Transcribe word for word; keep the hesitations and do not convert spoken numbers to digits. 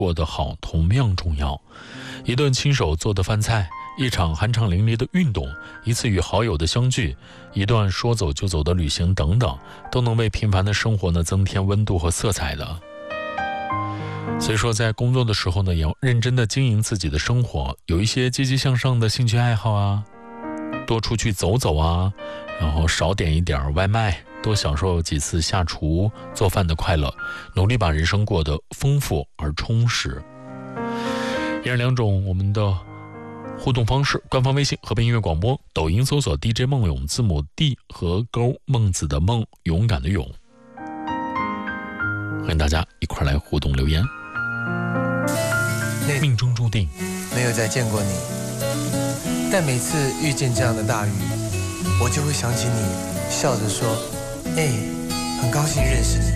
过得好同样重要。一顿亲手做的饭菜，一场酣畅淋漓的运动，一次与好友的相聚，一段说走就走的旅行等等，都能为平凡的生活呢增添温度和色彩的。所以说在工作的时候呢，也要认真的经营自己的生活，有一些积极向上的兴趣爱好啊，多出去走走啊，然后少点一点外卖，多享受几次下厨做饭的快乐，努力把人生过得丰富而充实。以上两种我们的互动方式，官方微信和平音乐广播，抖音搜索 D J 梦勇，字母 D 和勾，孟子的孟，勇敢的勇，欢迎大家一块来互动留言。命中注定没有再见过你，但每次遇见这样的大雨，我就会想起你，笑着说：“哎，很高兴认识你。”